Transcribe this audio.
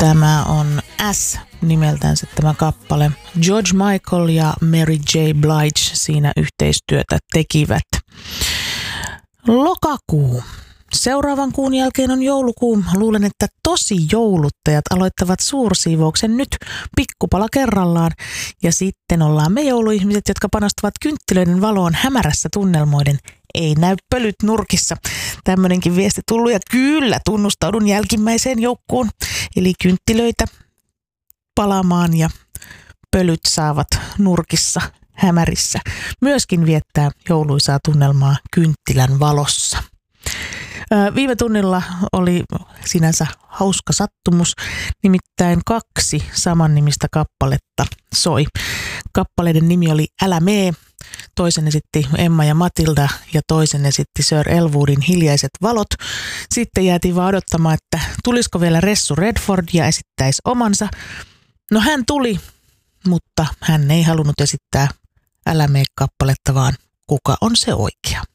Tämä on S nimeltänsä tämä kappale. George Michael ja Mary J. Blige siinä yhteistyötä tekivät. Lokakuu. Seuraavan kuun jälkeen on joulukuu. Luulen, että tosi jouluttajat aloittavat suursiivouksen nyt pikkupala kerrallaan. Ja sitten ollaan me jouluihmiset, jotka panostavat kynttilöiden valoon hämärässä tunnelmoiden. Ei näy pölyt nurkissa. Tämmöinenkin viesti tullut ja kyllä tunnustaudun jälkimmäiseen joukkoon. Eli kynttilöitä palamaan ja pölyt saavat nurkissa hämärissä myöskin viettää jouluisaa tunnelmaa kynttilän valossa. Viime tunnilla oli sinänsä hauska sattumus, nimittäin 2 samannimistä kappaletta soi. Kappaleiden nimi oli Älä mee, toisen esitti Emma ja Matilda ja toisen esitti Sir Elwoodin Hiljaiset valot. Sitten jäätiin vaan odottamaan, että tulisiko vielä Ressu Redford ja esittäisi omansa. No hän tuli, mutta hän ei halunnut esittää Älä mee kappaletta, vaan Kuka on se oikea.